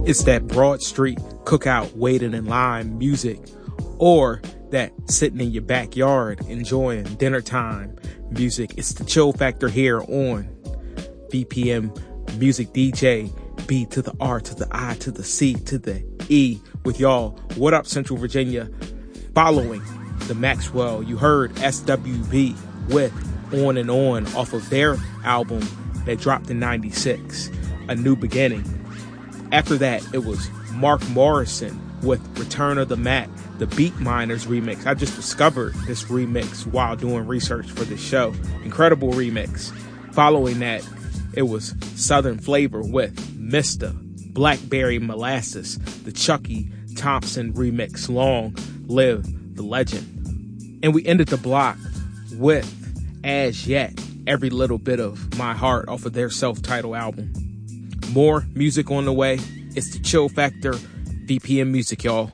It's that Broad Street cookout waiting in line music, or that sitting in your backyard enjoying dinner time music. It's the chill factor here on VPM Music. DJ B to the R to the I to the C to the E with y'all. What up, Central Virginia? Following the Maxwell, you heard SWB with On and On off of their album that dropped in 96, A New Beginning. After that, it was Mark Morrison with Return of the Mac, the Beatminerz remix. I just discovered this remix while doing research for this show. Incredible remix. Following that, it was Southern Flavor with Mr. Blackberry Molasses, the Chucky Thompson remix. Long live the legend. And we ended the block with As Yet, Every Little Bit of My Heart off of their self-titled album. More music on the way. It's the Chill Factor, VPM Music, y'all.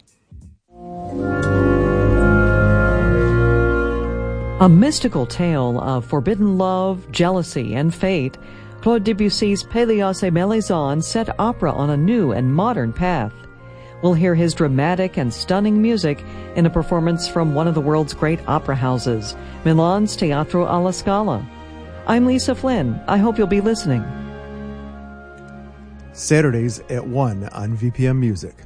A mystical tale of forbidden love, jealousy, and fate, Claude Debussy's Pélias et Mélisande set opera on a new and modern path. We'll hear his dramatic and stunning music in a performance from one of the world's great opera houses, Milan's Teatro alla Scala. I'm Lisa Flynn. I hope you'll be listening. Saturdays at 1 on VPM Music.